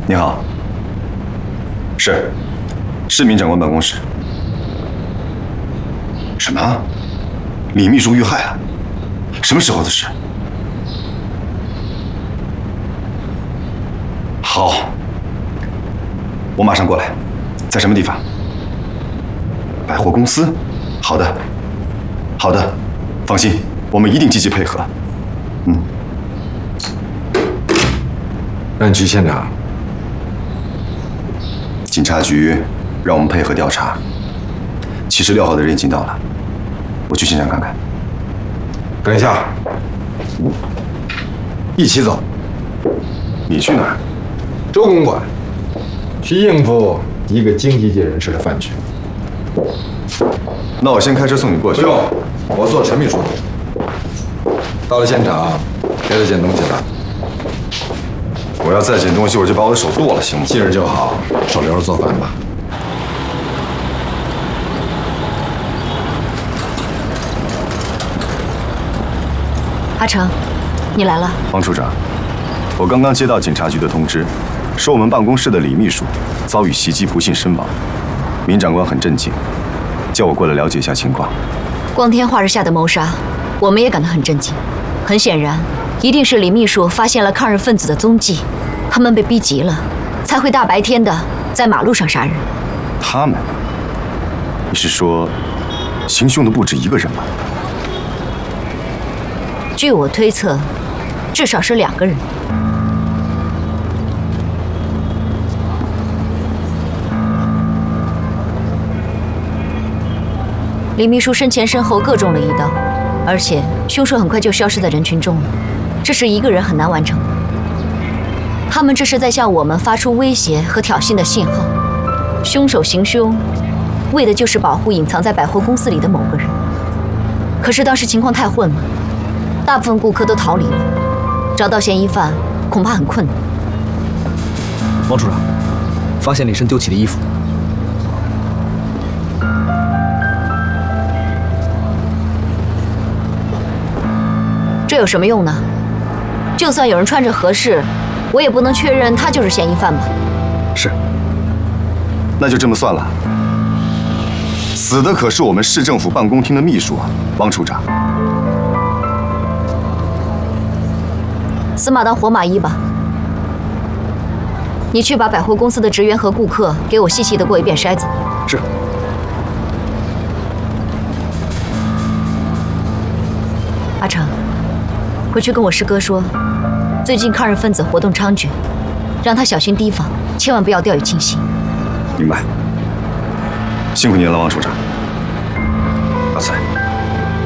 你好，是民长官办公室。什么？李秘书遇害了？什么时候的事？好，我马上过来。在什么地方？百货公司。好的，好的，放心，我们一定积极配合。 让局现场。 警察局让我们配合调查。7时6号的人已经到了，我去现场看看。 等一下，一起走。 你去哪儿？ 周公馆，去应付一个经济界人士的饭局。 那我先开车送你过去。 不用，我做陈秘书。到了现场，别再捡东西了。 我要再捡东西，我就把我的手剁了，行吗？ 记着就好，手留着做饭吧。 阿成，你来了。 王处长，我刚刚接到警察局的通知，说我们办公室的李秘书遭遇袭击，不幸身亡。民长官很震惊，叫我过来了解一下情况。 光天化日下的谋杀，我们也感到很震惊。很显然，一定是李秘书发现了抗日分子的踪迹，他们被逼急了，才会大白天的在马路上杀人。 他们？你是说，行凶的不止一个人吗？ 据我推测，至少是2个人。李秘书身前身后各中了1刀，而且凶手很快就消失在人群中了，这是1个人很难完成的。他们这是在向我们发出威胁和挑衅的信号。凶手行凶，为的就是保护隐藏在百货公司里的某个人。可是当时情况太混了，大部分顾客都逃离了，找到嫌疑犯恐怕很困难。 王处长，发现李申丢弃的衣服。 这有什么用呢？就算有人穿着合适，我也不能确认他就是嫌疑犯吧？ 是。 那就这么算了。死的可是我们市政府办公厅的秘书啊，王处长。 死马当活马医吧。你去把百货公司的职员和顾客给我细细的过一遍筛子。 是。 阿成，回去跟我师哥说，最近抗日分子活动猖獗，让他小心提防，千万不要掉以轻心。 明白。辛苦您了，王处长。阿才。